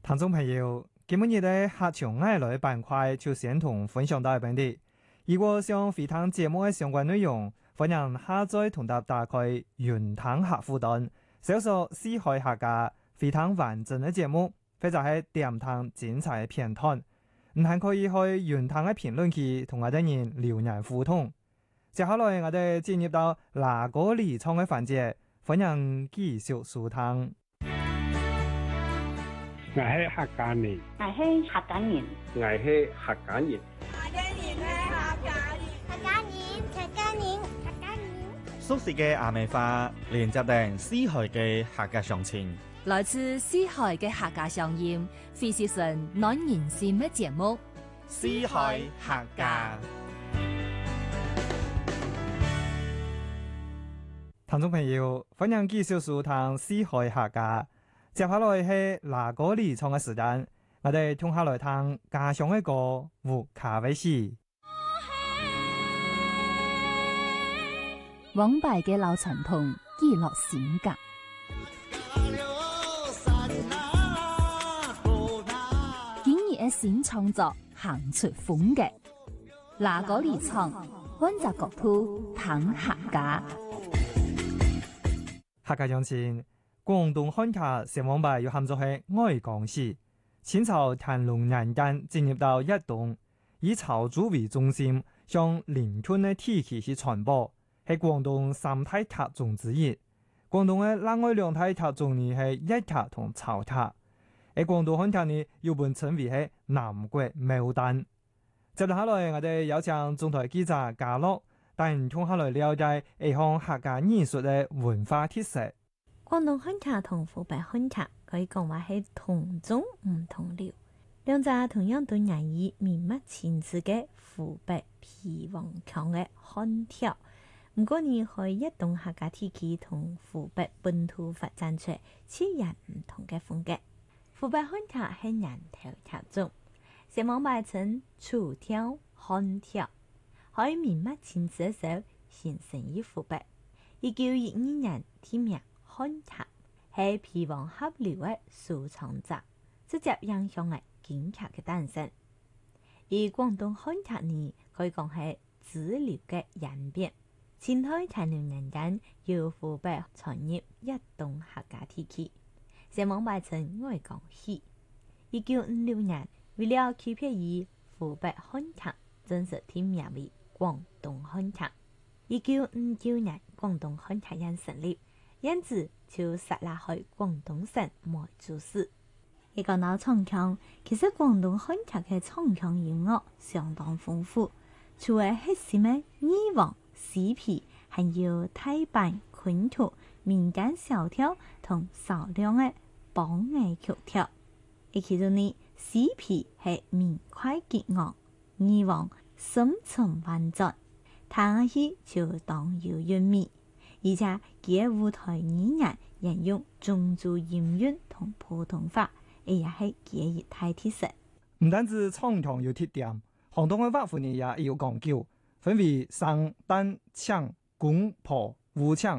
聽眾朋友，今日嘅客場愛來板塊就先同分享到一邊啲。如果想回聽節目嘅相關內容，歡迎下載同打開雲聽客戶端，搜索四海客家，回聽完整嘅節目，或者係點聽精彩嘅片段。唔係可以去雲聽嘅評論區同我哋人留言互動。接下來我哋進入到哪個離創嘅環節，歡迎繼續收聽。 我係客家人， 我係客家人， 我係客家人， 客家人。 熟悉嘅阿美話，連接定四海嘅客家鄉情， 來自四海嘅客家鄉音，非是純暖人心嘅節目。 四海客家， 聽眾朋友，歡迎繼續收聽四海客家。接下來係哪個離創嘅時間，我哋聽下來聽家鄉嘅歌胡卡威斯。 往敗嘅老傳統記錄性格，今日嘅新創作行出風格，哪個離創溫習國土談客家。 客家鄉情，廣東漢卡成往敗要喊做係愛港時，清朝乾隆年間進入到一棟，以潮州為中心，向鄰村嘅地區去傳播。係廣東三大客種之一。廣東嘅另外兩大客種呢係一客同潮客。喺廣東漢客呢，又本稱為係南國牡丹。接下來我哋有請中台記者嘉樂帶人同下來了解一項客家藝術嘅文化特色。 廣東漢客同湖北漢客可以講話係同宗唔同流，兩者同樣都難以面目前次嘅湖北皮黃腔嘅漢調。唔過你可以一棟客家地區同湖北本土發展出截然唔同嘅風格。湖北漢客係人頭客種，成往敗稱楚調、漢調，可以面目前次嘅時候形成於湖北。1912年天命漢客係皮黃合流嘅收藏者，直接影響嘅京劇嘅誕生。而廣東漢客呢，可以講係支流嘅演變。清代乾隆年間，由湖北傳入一棟客家地區，成往敗稱愛港戲。1956年，為了區別於湖北漢客，正式添名為廣東漢客。1959年，廣東漢客院成立，因此就設立喺廣東省梅州市。一講到唱腔，其實廣東漢客嘅唱腔音樂相當豐富，除咗核心嘅耳王、詩皮，還有大板、昆曲、民間小調同少量嘅梆藝曲調。其中呢，詩皮係明快激昂，耳王深沉婉轉，彈起就當有韻味。而且佢舞台語言沿用漳州音韻同普通話，也係佢一大特色。 唔單止唱腔有特點，廣東嘅話府呢也有講究。分為上、單、腔、公、婆、武腔